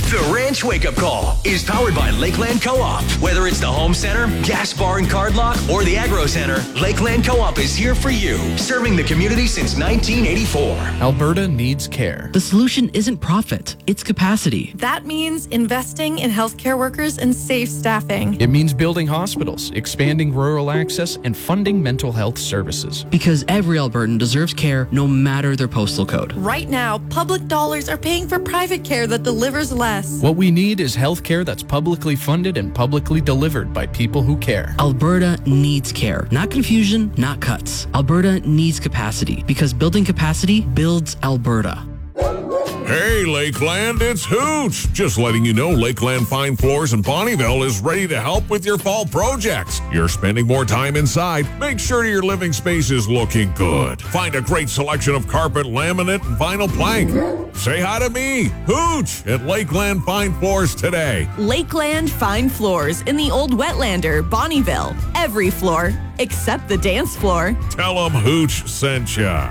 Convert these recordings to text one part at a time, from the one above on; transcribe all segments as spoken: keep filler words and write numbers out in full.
The Ranch Wake Up Call is powered by Lakeland Co-op. Whether it's the home center, gas bar and card lock, or the agro center, Lakeland Co-op is here for you, serving the community since nineteen eighty-four. Alberta needs care. The solution isn't profit, it's capacity. That means investing in healthcare workers and safe staffing. It means building hospitals, expanding rural access, and funding mental health services. Because every Albertan deserves care no matter their postal code. Right now, public dollars are paying for private care that delivers less. What we need is health care that's publicly funded and publicly delivered by people who care. Alberta needs care. Not confusion, not cuts. Alberta needs capacity because building capacity builds Alberta. Hey, Lakeland, it's Hooch. Just letting you know Lakeland Fine Floors in Bonnyville is ready to help with your fall projects. You're spending more time inside. Make sure your living space is looking good. Find a great selection of carpet, laminate, and vinyl plank. Say hi to me, Hooch, at Lakeland Fine Floors today. Lakeland Fine Floors in the Old Wetlander, Bonnyville. Every floor except the dance floor. Tell them Hooch sent ya.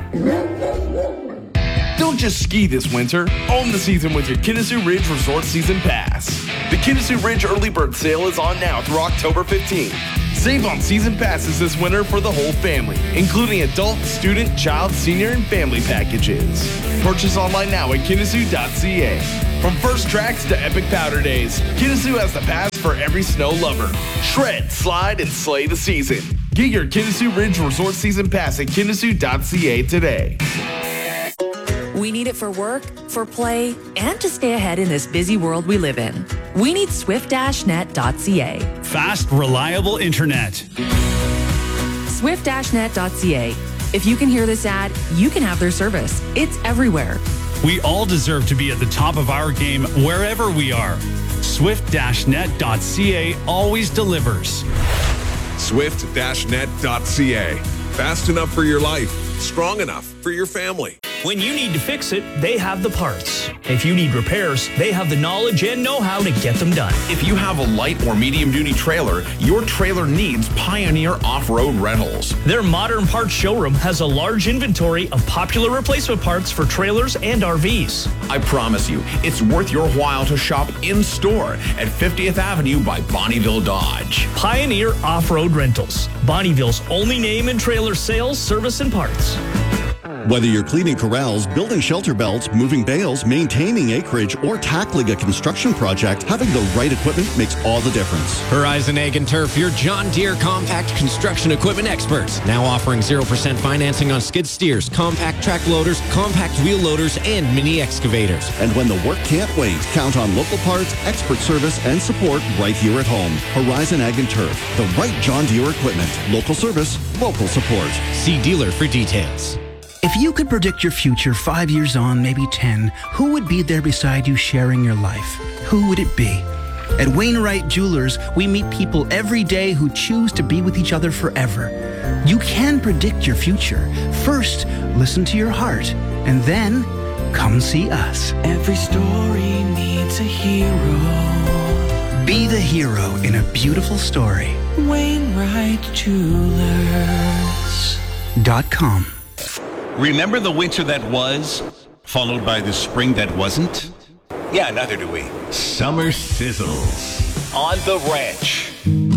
Don't just ski this winter. Own the season with your Kinnessoo Ridge Resort Season Pass. The Kinnessoo Ridge Early Bird Sale is on now through October fifteenth. Save on season passes this winter for the whole family, including adult, student, child, senior, and family packages. Purchase online now at Kinnessoo dot c a. From first tracks to epic powder days, Kinnessoo has the pass for every snow lover. Shred, slide, and slay the season. Get your Kinnessoo Ridge Resort Season Pass at Kinnessoo dot c a today. We need it for work, for play, and to stay ahead in this busy world we live in. We need swift dash net dot c a. Fast, reliable internet. swift dash net dot c a. If you can hear this ad, you can have their service. It's everywhere. We all deserve to be at the top of our game wherever we are. swift dash net dot c a always delivers. swift dash net dot c a. Fast enough for your life, strong enough for your family. When you need to fix it, they have the parts. If you need repairs, they have the knowledge and know-how to get them done. If you have a light or medium-duty trailer, your trailer needs Pioneer Off-Road Rentals. Their modern parts showroom has a large inventory of popular replacement parts for trailers and R Vs. I promise you, it's worth your while to shop in-store at fiftieth Avenue by Bonnyville Dodge. Pioneer Off-Road Rentals, Bonnyville's only name in trailer sales, service, and parts. Whether you're cleaning corrals, building shelter belts, moving bales, maintaining acreage, or tackling a construction project, having the right equipment makes all the difference. Horizon Ag and Turf, your John Deere compact construction equipment experts. Now offering zero percent financing on skid steers, compact track loaders, compact wheel loaders, and mini excavators. And when the work can't wait, count on local parts, expert service, and support right here at home. Horizon Ag and Turf, the right John Deere equipment. Local service, local support. See dealer for details. If you could predict your future five years on, maybe ten, who would be there beside you sharing your life? Who would it be? At Wainwright Jewelers, we meet people every day who choose to be with each other forever. You can predict your future. First, listen to your heart, and then come see us. Every story needs a hero. Be the hero in a beautiful story. Wainwright Jewelers dot com. Remember the winter that was, followed by the spring that wasn't? Yeah, neither do we. Summer sizzles On the Ranch.